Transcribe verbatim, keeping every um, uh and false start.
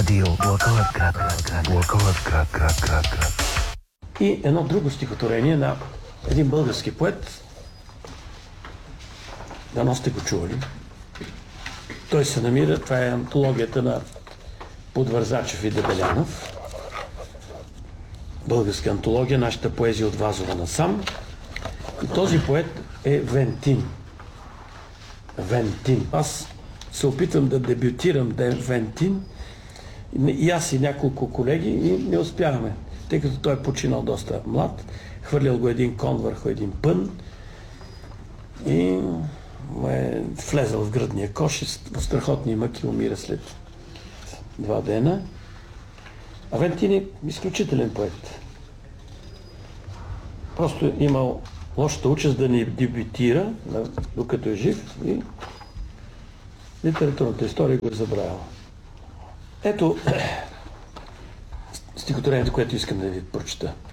Радио Благоевград, Благоевград, град, град, град. И едно друго стихотворение на един български поет. Дано сте го чували. Той се намира, това е антологията на Подвързачев и Дебелянов. Българска антология, нашата поезия от Вазова насам. И този поет е Вентин. Вентин. Аз се опитвам да дебютирам да е Вентин. И аз и няколко колеги и не успяваме, тъй като той е починал доста млад. Хвърлял го един кон върху един пън и е влезъл в гръдния кош и в страхотни мъки умира след два дена. А Вентин е изключителен поет. Просто имал лошата участ да не дебютира, докато е жив, и литературната история го е забравила. Ето стихотворението, което искам да ви прочета.